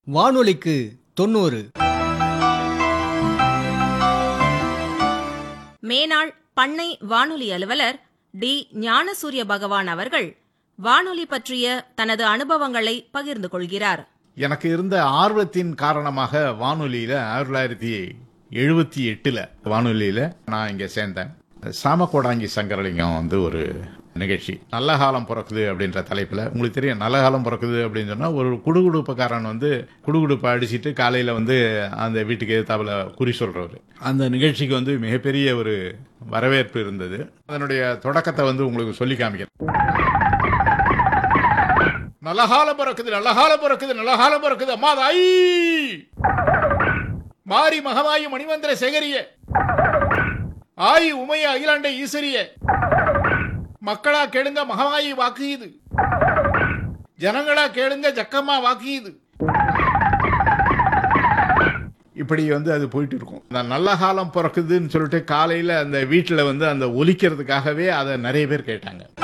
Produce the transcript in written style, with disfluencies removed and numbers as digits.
வானொலிக்கு 90. மேனாள் பண்ணை வானொலி அலுவலர் டி. ஞானசூரிய பகவான் அவர்கள் வானொலி பற்றிய தனது அனுபவங்களை பகிர்ந்து கொள்கிறார். எனக்கு இருந்த ஆர்வத்தின் காரணமாக வானொலியில 1978 வானொலியில நான் இங்க சேர்ந்தேன். சாமக்கோடாங்கி சங்கரலிங்கம் ஒரு நிகழ்ச்சி, நல்ல காலம் பிறக்குது அப்படின்ற தலைப்புல. உங்களுக்கு தெரியும், நல்ல காலம் பிறக்குது அப்படின்னு சொன்னா ஒரு குடுகுடுப்புக்காரன் குடுகுடுப்பை அடிச்சிட்டு காலையில அந்த வீட்டுக்கு எதிர்த்தாப்புல குறி சொல்றவர். அந்த நிகழ்ச்சிக்கு மிகப்பெரிய ஒரு வரவேற்பு இருந்தது. அதனுடைய தொடக்கத்தை உங்களுக்கு சொல்லி காமிக்கிறேன். நல்ல காலம் பிறக்குது, நல்ல காலம் பிறக்குது, நல்ல காலம் பிறக்குது, அம்மா தாயி மாரி மகமாயி மணிமந்திர சேகரிய ஆயி உமைய அகிலாண்ட ஈஸ்வரிய மக்களா கேளுங்க மகமாயி வாக்குயுது, ஜனங்களா கேளுங்க ஜக்கம்மா வாக்குயுது. இப்படி அது போயிட்டு இருக்கும். அந்த நல்ல காலம் பிறக்குதுன்னு சொல்லிட்டு காலையில அந்த வீட்டுல அந்த ஒலிக்கிறதுக்காகவே அதை நிறைய பேர் கேட்டாங்க.